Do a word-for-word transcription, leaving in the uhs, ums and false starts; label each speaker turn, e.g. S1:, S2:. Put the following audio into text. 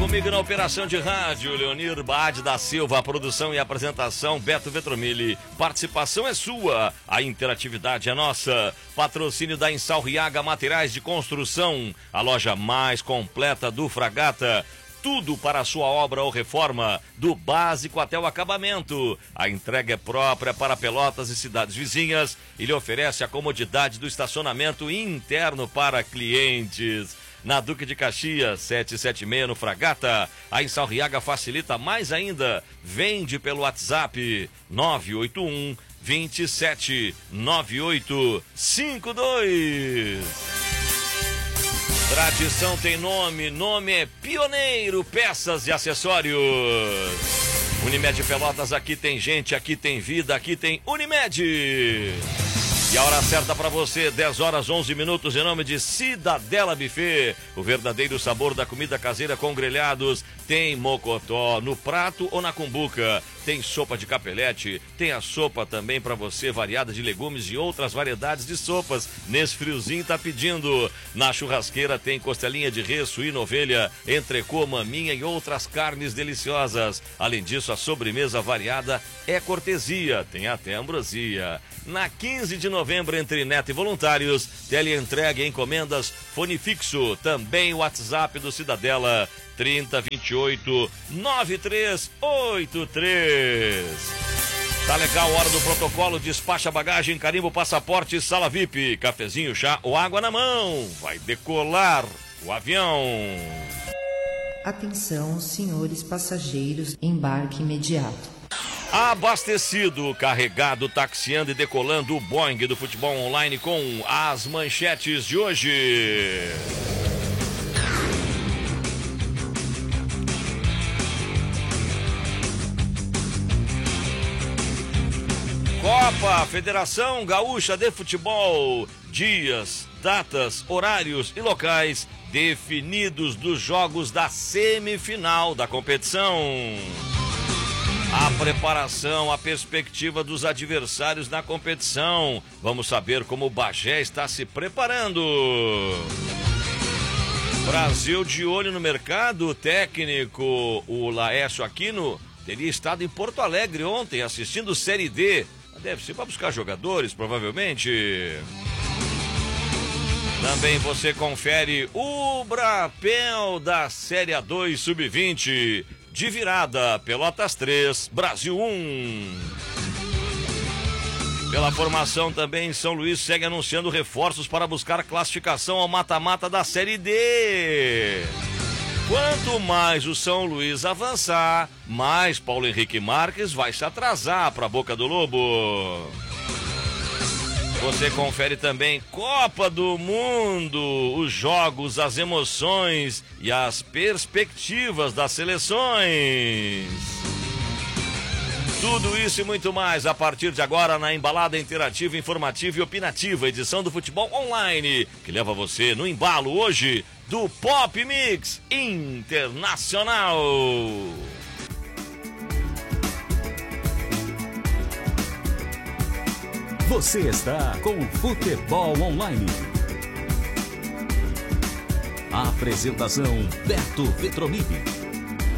S1: Comigo na operação de rádio, Leonir Bade da Silva, a produção e apresentação, Beto Vetromilli. Participação é sua, a interatividade é nossa. Patrocínio da Insalriaga Materiais de Construção, a loja mais completa do Fragata. Tudo para a sua obra ou reforma, do básico até o acabamento. A entrega é própria para Pelotas e cidades vizinhas e lhe oferece a comodidade do estacionamento interno para clientes. Na Duque de Caxias, setecentos e setenta e seis no Fragata. A Insalriaga facilita mais ainda. Vende pelo WhatsApp nove oito um, dois sete, nove oito cinco dois. Tradição tem nome, nome é Pioneiro Peças e Acessórios. Unimed Pelotas, aqui tem gente, aqui tem vida, aqui tem Unimed. E a hora certa para você, dez horas, onze minutos, em nome de Cidadela Buffet. O verdadeiro sabor da comida caseira com grelhados. Tem mocotó no prato ou na cumbuca. Tem sopa de capelete, tem a sopa também para você, variada de legumes e outras variedades de sopas. Nesse friozinho tá pedindo. Na churrasqueira tem costelinha de res, suíno, ovelha, entrecô, maminha e outras carnes deliciosas. Além disso, a sobremesa variada é cortesia, tem até ambrosia. Na quinze de novembro, entre Neto e voluntários, teleentrega e encomendas, fone fixo, também o WhatsApp do Cidadela, trinta, vinte e oito, noventa e três oitenta e três. Tá legal, hora do protocolo, despacha bagagem, carimbo, passaporte, sala V I P, cafezinho, chá ou água na mão. Vai decolar o avião.
S2: Atenção, senhores passageiros, embarque imediato.
S1: Abastecido, carregado, taxiando e decolando o Boeing do futebol online com as manchetes de hoje. Copa, Federação Gaúcha de Futebol, dias, datas, horários e locais definidos dos jogos da semifinal da competição. A preparação, a perspectiva dos adversários na competição. Vamos saber como o Bagé está se preparando. Brasil de olho no mercado, o técnico, o Laércio Aquino, teria estado em Porto Alegre ontem assistindo Série D. Deve ser para buscar jogadores, provavelmente. Também você confere o Brapel da Série A dois sub vinte. De virada, Pelotas três, Brasil um. Pela formação também, São Luís segue anunciando reforços para buscar classificação ao mata-mata da Série D. Quanto mais o São Luís avançar, mais Paulo Henrique Marques vai se atrasar para a Boca do Lobo. Você confere também Copa do Mundo, os jogos, as emoções e as perspectivas das seleções. Tudo isso e muito mais a partir de agora na Embalada Interativa, Informativa e Opinativa, edição do Futebol Online, que leva você no embalo hoje do Pop Mix Internacional.
S3: Você está com o Futebol Online. A apresentação Beto Vetromilli.